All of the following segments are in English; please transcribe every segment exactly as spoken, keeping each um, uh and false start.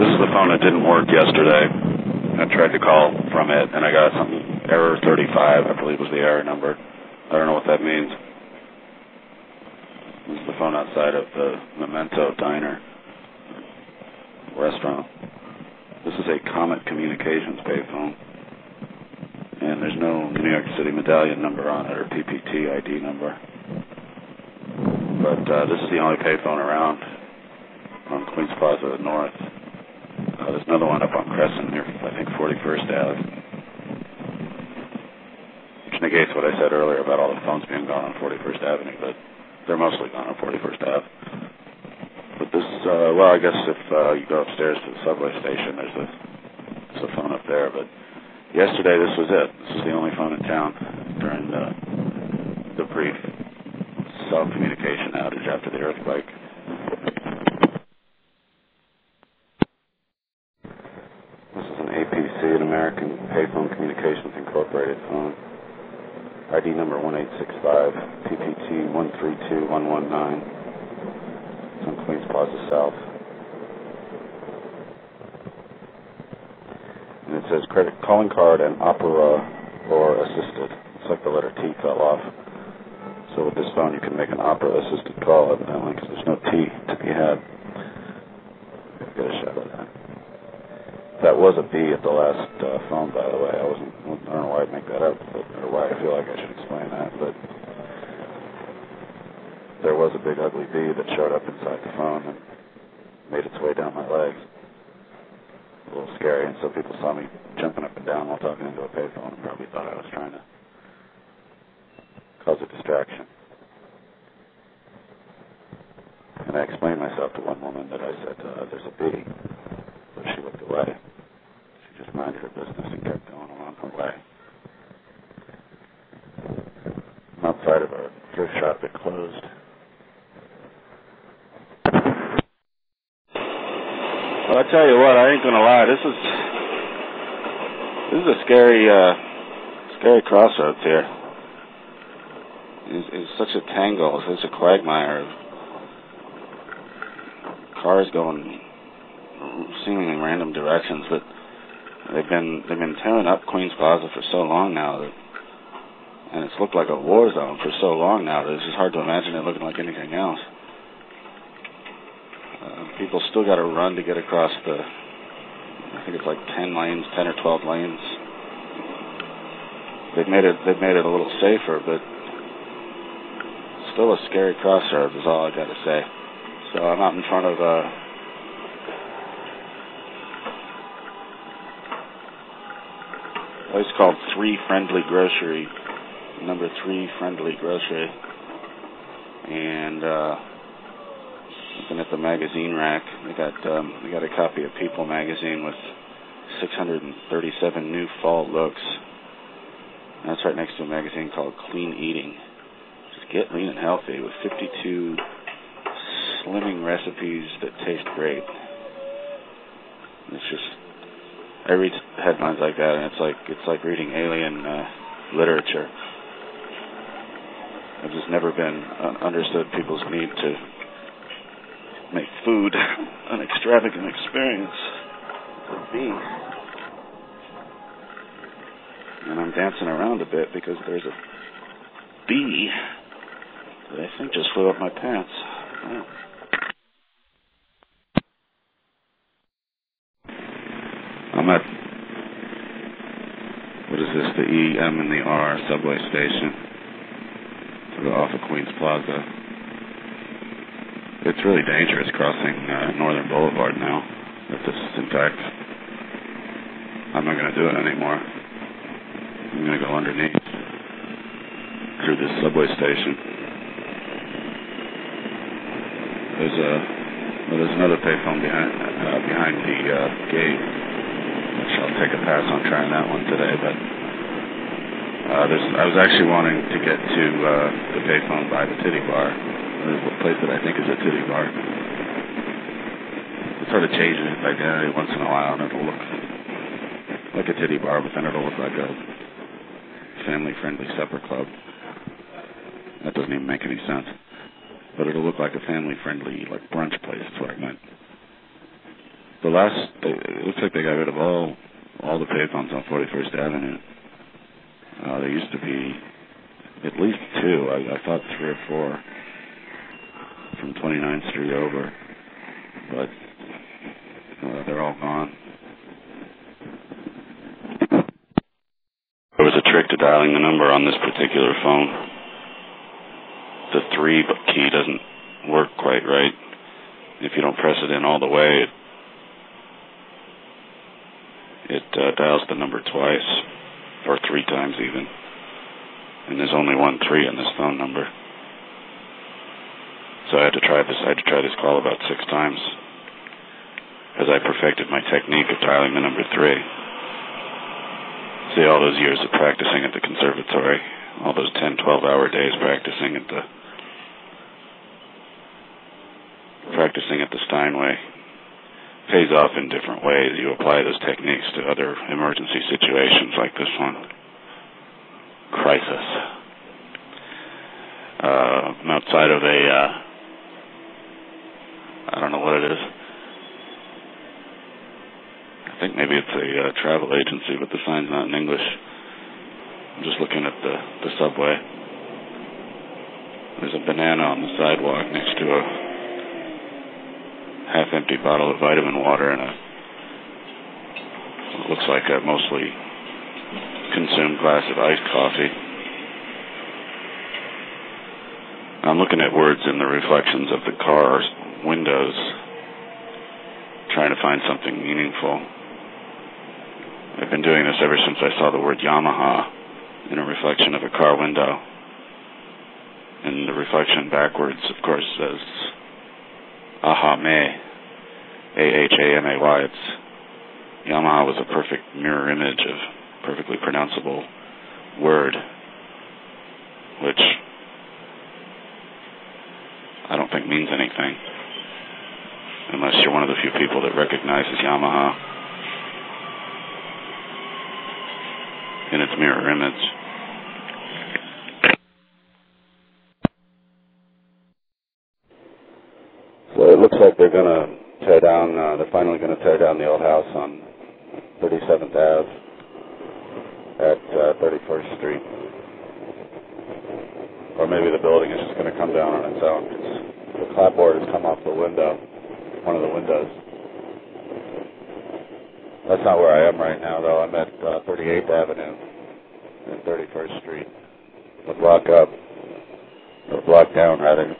is the phone that didn't work yesterday. I tried to call from it, and I got something, error thirty-five, I believe was the error number. I don't know what that means. This is the phone outside of the Memento Diner restaurant. This is a Comet Communications payphone, and there's no New York City medallion number on it or P P T I D number. But uh, this is the only payphone around on Queens Plaza North. Uh, there's another one up on Crescent near, I think, forty-first Avenue. Which negates what I said earlier about all the phones being gone on forty-first Avenue, but they're mostly gone on forty-first Avenue. But this, uh, well, I guess if uh, you go upstairs to the subway station, there's a, there's a phone up there. But yesterday, this was it. This was the only phone in town during the, the brief cell communication outage after the earthquake. This is an A P C, an American Payphone Communications Incorporated phone. I D number one eight six five, P P T one three two one one nine. It's on Queens Plaza South. And it says credit calling card and opera or assisted. It's like the letter T fell off. So with this phone, you can make an opera-assisted call, evidently, because there's no T to be had. Get a shot of that. That was a B at the last uh, phone, by the way. I wasn't. I don't know why I'd make that up, but, or why I feel like I should explain that. But there was a big, ugly B that showed up inside the phone and made its way down my legs. A little scary, and so people saw me jumping up and down while talking into a payphone and probably thought I was trying to cause a distraction. And I explained myself to one woman that I said, uh, there's a B. But she looked away. She just minded her business and kept going along her way. I'm outside of a thrift shop that closed. Well, I tell you what, I ain't gonna lie. This is this is a scary, uh, scary crossroads here. It's, it's such a tangle, it's such a quagmire of cars going seemingly random directions, but they've been they've been tearing up Queens Plaza for so long now that, and it's looked like a war zone for so long now that it's just hard to imagine it looking like anything else. Uh, people still got to run to get across the, I think it's like ten lanes, ten or twelve lanes. They've made it they've made it a little safer, but still a scary crossroads is all I got to say. So I'm out in front of a place called Three Friendly Grocery, number Three Friendly Grocery, and uh, looking at the magazine rack, we got um, we got a copy of People magazine with six hundred thirty-seven new fall looks. And that's right next to a magazine called Clean Eating. Just get lean and healthy with fifty-two slimming recipes that taste great. It's just, I read headlines like that, and it's like it's like reading alien uh, literature. I've just never been uh, understood people's need to make food an extravagant experience for me. And I'm dancing around a bit because there's a bee that I think just flew up my pants. Oh. I'm at, what is this, the E, M, and the R subway station, sort of off of Queens Plaza. It's really dangerous crossing uh, Northern Boulevard now. If this is, in fact, I'm not going to do it anymore. I'm going to go underneath through this subway station. There's a well, there's another payphone behind uh, behind the uh, gate, which I'll take a pass on trying that one today. But uh, there's I was actually wanting to get to uh, the payphone by the Titty Bar, the place that I think is a Titty Bar. It sort of changes its identity once in a while, and it'll look like a Titty Bar, but then it'll look like a family-friendly supper club. That doesn't even make any sense. But it'll look like a family-friendly, like, brunch place. That's what I meant. The last, it looks like they got rid of all all the payphones on forty-first Avenue. Uh, there used to be at least two. I, I thought three or four from twenty-ninth Street over, but uh, they're all gone. There was a trick to dialing the number on this particular phone. The three key doesn't work quite right. If you don't press it in all the way, it, it uh, dials the number twice, or three times even. And there's only one three in this phone number. So I had to try this. I had to try this call about six times, as I perfected my technique of dialing the number three. See, all those years of practicing at the conservatory, all those ten, twelve-hour days practicing at the practicing at the Steinway pays off in different ways. You apply those techniques to other emergency situations like this one. Crisis. Uh, I'm outside of a, uh, I don't know what it is. I think maybe it's a uh, travel agency, but the sign's not in English. I'm just looking at the, the subway. There's a banana on the sidewalk next to a half-empty bottle of vitamin water and a, what looks like a mostly consumed glass of iced coffee. I'm looking at words in the reflections of the car's windows, trying to find something meaningful. I've been doing this ever since I saw the word Yamaha in a reflection of a car window. And the reflection backwards, of course, says Aha-me, A H A M A Y. It's, Yamaha was a perfect mirror image of perfectly pronounceable word, which I don't think means anything, unless you're one of the few people that recognizes Yamaha in its mirror image. So it looks like they're going to tear down, uh, they're finally going to tear down the old house on thirty-seventh Avenue at uh, thirty-first Street. Or maybe the building is just going to come down on its own. It's, the clapboard has come off the window, one of the windows. That's not where I am right now, though. I'm at uh, thirty-eighth Avenue and thirty-first Street. A block up, or a block down, rather.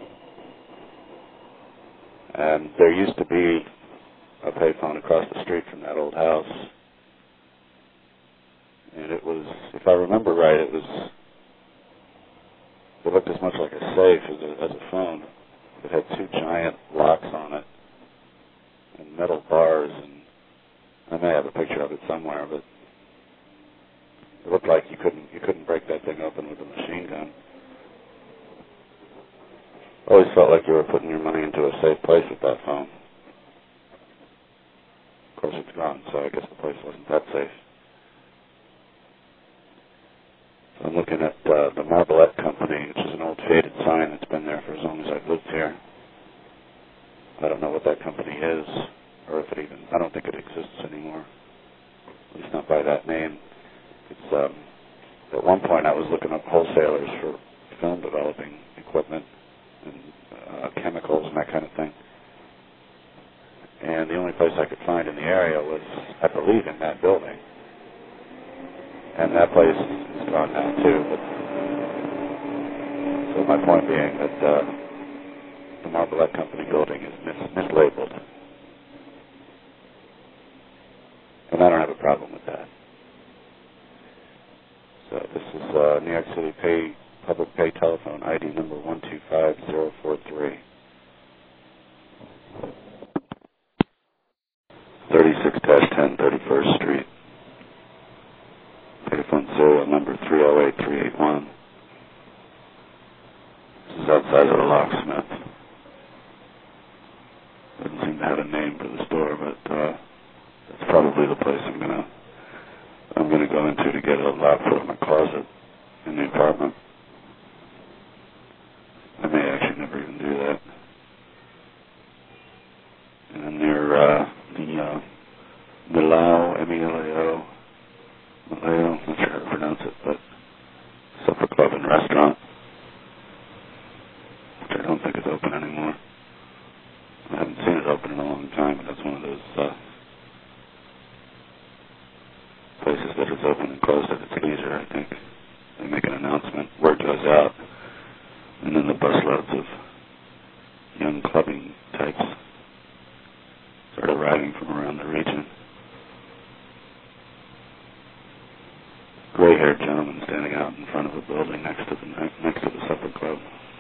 And there used to be a payphone across the street from that old house. And it was, if I remember right, it was, it looked as much like a safe as a, as a phone. It had two giant locks on it and metal bars, and I may have a picture of it somewhere, but it looked like you couldn't you couldn't break that thing open with a machine gun. Always felt like you were putting your money into a safe place with that phone. Of course, it's gone, so I guess the place wasn't that safe. So I'm looking at uh, the Marbolette Company, which is an old faded sign that's been there for as long as I've lived here. I don't know what that company is, or if it even, I don't think it exists anymore, at least not by that name. It's, um, at one point I was looking up wholesalers for film developing equipment and uh, chemicals and that kind of thing. And the only place I could find in the area was, I believe, in that building. And that place is gone now, too. But, so my point being that uh, the Marbolette Company building is mis- mislabeled. And I don't have a problem with that. So this is uh, New York City Pay Public Pay Telephone, I D number one two five zero four three. thirty-six ten, thirty-first Street. Payphone serial number three oh eight three eight one. This is outside of the locksmith. Doesn't seem to have a name for the store, but uh, that's probably the place I'm gonna I'm gonna go into to get a lock for my closet in the apartment. I may actually never even do that. And then near uh, it open in a long time, but that's one of those uh, places that is open and closed at its leisure, I think. They make an announcement, word goes out, and then the busloads of young clubbing types start arriving from around the region. Gray-haired gentleman standing out in front of a building next to the next to the supper club.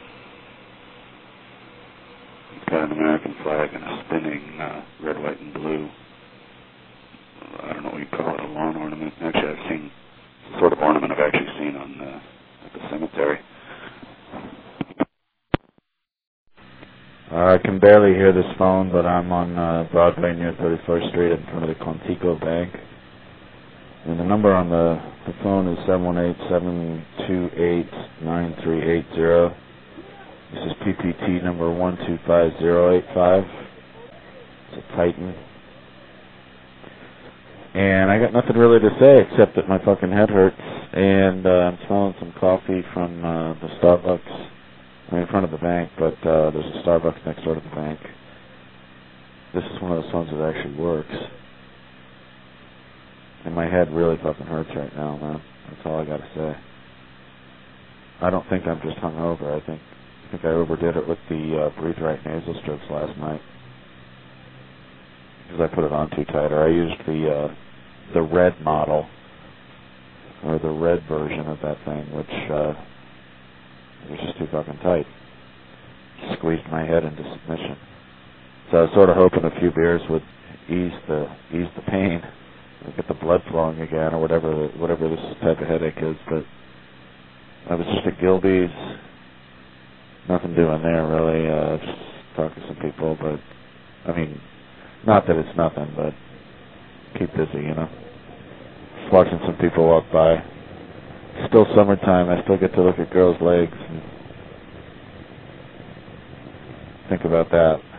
He's got an American flag and a spinning uh, red, white, and blue. I don't know what you call it, a lawn ornament. Actually, I've seen the sort of ornament I've actually seen on the, at the cemetery. Uh, I can barely hear this phone, but I'm on uh, Broadway near thirty-first Street in front of the Contigo Bank. And the number on the, the phone is seven one eight, seven two eight, nine three eight zero. This is P P T number one two five zero eight five. It's a Titan. And I got nothing really to say except that my fucking head hurts. And uh, I'm smelling some coffee from uh, the Starbucks. I'm in front of the bank, but uh, there's a Starbucks next door to the bank. This is one of those ones that actually works. And my head really fucking hurts right now, man. That's all I gotta say. I don't think I'm just hungover. I think I think I overdid it with the uh, Breathe Right nasal strips last night. Because I put it on too tight. Or I used the uh, the red model, or the red version of that thing, which uh, was just too fucking tight. Squeezed my head into submission. So I was sort of hoping a few beers would ease the ease the pain. Get the blood flowing again, or whatever whatever this type of headache is. But I was just at Gilby's, nothing doing there really. Uh, just talking to some people, but I mean, not that it's nothing, but keep busy, you know. Just watching some people walk by. Still summertime. I still get to look at girls' legs and think about that.